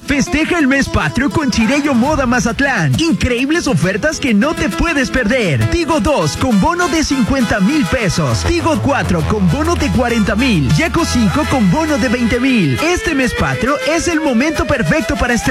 Festeja el mes patrio con Chirello Moda Mazatlán. Increíbles ofertas que no te puedes perder. Tigo 2 con bono de 50,000 pesos. Tigo 4 con bono de 40,000. Yaco 5 con bono de 20,000. Este mes patrio es el momento perfecto para